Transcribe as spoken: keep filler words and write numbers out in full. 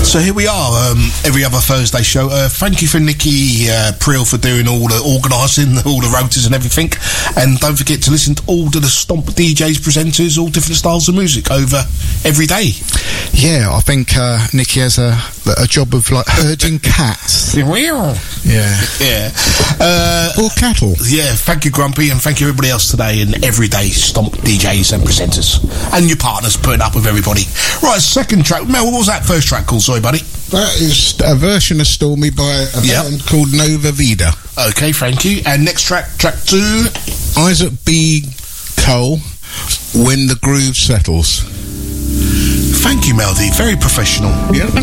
So here we are, um, every other Thursday show. Uh, thank you for Nikki uh, Prill for doing all the organising, all the rotors and everything. And don't forget to listen to all of the Stomp D Js, presenters, all different styles of music over every day. Yeah, I think uh, Nikki has a, a job of like herding cats. Yeah. Yeah. Uh, or cattle. Yeah, thank you, Grumpy, and thank you everybody else today and everyday Stomp D Js and presenters. And your partners putting up with everybody. Right, second track. Mel, what was that first track called? Sorry, buddy. That is a version of Stormy by a yep. band called Nova Vida. Okay, thank you. And next track, track two. Isaac B. Cole, When the Groove Settles. Thank you, Melody. Very professional. Yeah.